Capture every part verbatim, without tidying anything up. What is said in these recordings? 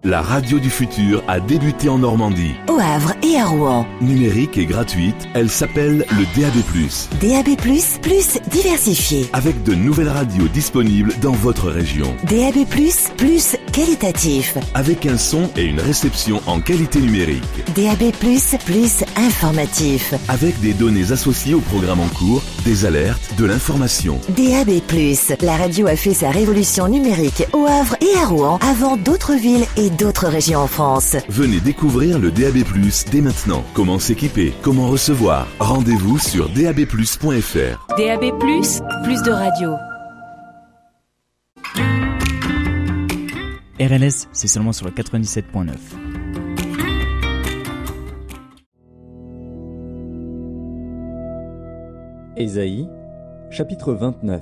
La radio du futur a débuté en Normandie. Au Havre et à Rouen. Numérique et gratuite, elle s'appelle le D A B plus. D A B plus, plus diversifié. Avec de nouvelles radios disponibles dans votre région. D A B plus, plus qualitatif. Avec un son et une réception en qualité numérique. D A B plus, plus informatif. Avec des données associées au programme en cours, des alertes, de l'information. D A B plus, la radio a fait sa révolution numérique au Havre et à Rouen avant d'autres villes et d'autres régions en France. Venez découvrir le D A B plus dès maintenant. Comment s'équiper, comment recevoir. Rendez-vous sur d a b plus point f r. D A B plus, plus de radio. R L S, c'est seulement sur le quatre-vingt-dix-sept point neuf. Ésaïe, chapitre vingt-neuf.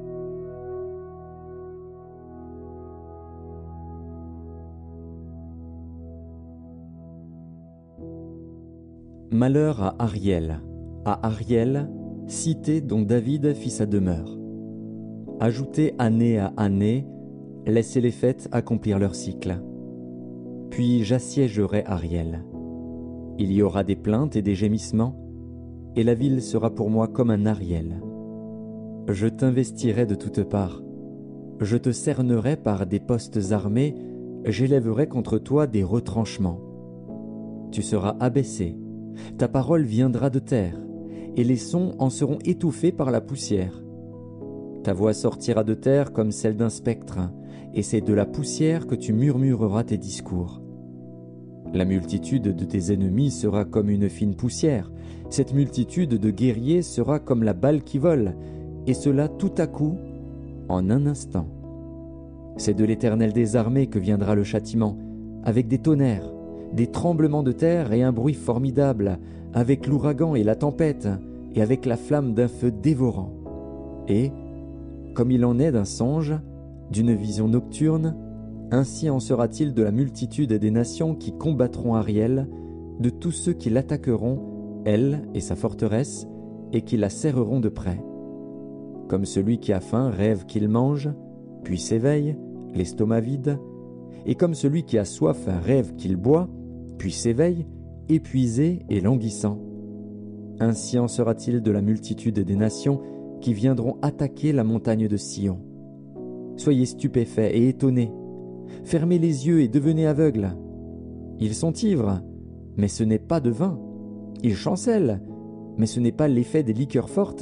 Malheur à Ariel, à Ariel, cité dont David fit sa demeure. Ajoutez année à année, laissez les fêtes accomplir leur cycle. Puis j'assiégerai Ariel. Il y aura des plaintes et des gémissements, et la ville sera pour moi comme un Ariel. Je t'investirai de toutes parts, je te cernerai par des postes armés, j'élèverai contre toi des retranchements. Tu seras abaissé, ta parole viendra de terre, et les sons en seront étouffés par la poussière. Ta voix sortira de terre comme celle d'un spectre, et c'est de la poussière que tu murmureras tes discours. La multitude de tes ennemis sera comme une fine poussière, cette multitude de guerriers sera comme la balle qui vole, et cela tout à coup, en un instant. C'est de l'Éternel des armées que viendra le châtiment, avec des tonnerres, des tremblements de terre et un bruit formidable, avec l'ouragan et la tempête, et avec la flamme d'un feu dévorant. Et, comme il en est d'un songe, d'une vision nocturne, ainsi en sera-t-il de la multitude des nations qui combattront Ariel, de tous ceux qui l'attaqueront, elle et sa forteresse, et qui la serreront de près. Comme celui qui a faim rêve qu'il mange, puis s'éveille, l'estomac vide, et comme celui qui a soif rêve qu'il boit, puis s'éveille, épuisé et languissant. Ainsi en sera-t-il de la multitude des nations qui viendront attaquer la montagne de Sion. Soyez stupéfaits et étonnés, fermez les yeux et devenez aveugles. Ils sont ivres, mais ce n'est pas de vin. Ils chancellent, mais ce n'est pas l'effet des liqueurs fortes.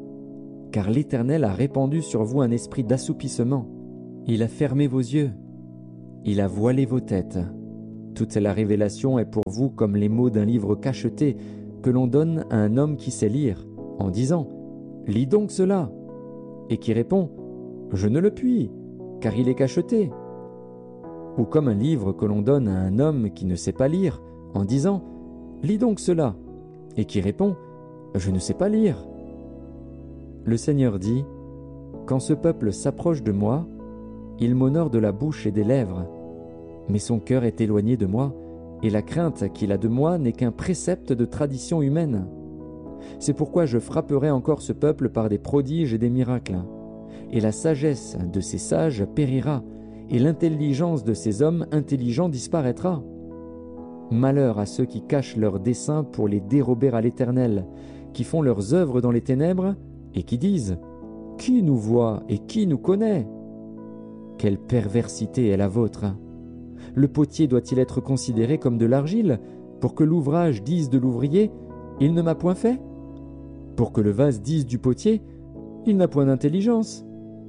Car l'Éternel a répandu sur vous un esprit d'assoupissement. Il a fermé vos yeux. Il a voilé vos têtes. Toute la révélation est pour vous comme les mots d'un livre cacheté que l'on donne à un homme qui sait lire, en disant « Lis donc cela » et qui répond « Je ne le puis, car il est cacheté » ou comme un livre que l'on donne à un homme qui ne sait pas lire, en disant « Lis donc cela » et qui répond « Je ne sais pas lire ». Le Seigneur dit « Quand ce peuple s'approche de moi, il m'honore de la bouche et des lèvres, mais son cœur est éloigné de moi, et la crainte qu'il a de moi n'est qu'un précepte de tradition humaine. C'est pourquoi je frapperai encore ce peuple par des prodiges et des miracles, et la sagesse de ces sages périra, et l'intelligence de ces hommes intelligents disparaîtra. Malheur à ceux qui cachent leurs desseins pour les dérober à l'Éternel, qui font leurs œuvres dans les ténèbres, et qui disent « Qui nous voit et qui nous connaît ?» Quelle perversité est la vôtre! Le potier doit-il être considéré comme de l'argile, pour que l'ouvrage dise de l'ouvrier « Il ne m'a point fait » pour que le vase dise du potier « Il n'a point d'intelligence »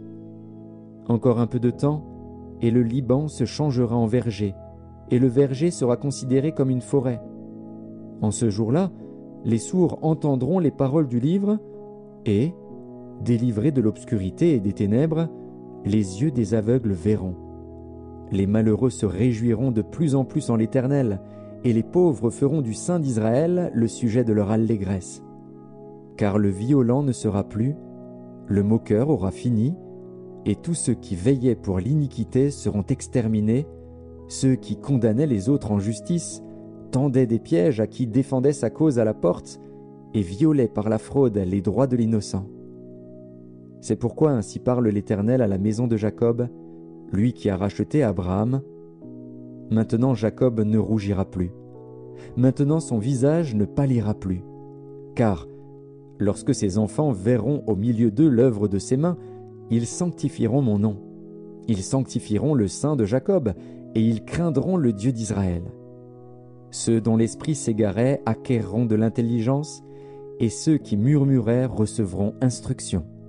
Encore un peu de temps, et le Liban se changera en verger, et le verger sera considéré comme une forêt. En ce jour-là, les sourds entendront les paroles du livre, et, délivrés de l'obscurité et des ténèbres, les yeux des aveugles verront. Les malheureux se réjouiront de plus en plus en l'Éternel, et les pauvres feront du Saint d'Israël le sujet de leur allégresse. Car le violent ne sera plus, le moqueur aura fini, et tous ceux qui veillaient pour l'iniquité seront exterminés, ceux qui condamnaient les autres en justice, tendaient des pièges à qui défendait sa cause à la porte, et violaient par la fraude les droits de l'innocent. C'est pourquoi ainsi parle l'Éternel à la maison de Jacob, lui qui a racheté Abraham. Maintenant Jacob ne rougira plus. Maintenant son visage ne pâlira plus. Car, lorsque ses enfants verront au milieu d'eux l'œuvre de ses mains, ils sanctifieront mon nom. Ils sanctifieront le Saint de Jacob, et ils craindront le Dieu d'Israël. Ceux dont l'esprit s'égarait acquerront de l'intelligence, et ceux qui murmurèrent recevront instruction.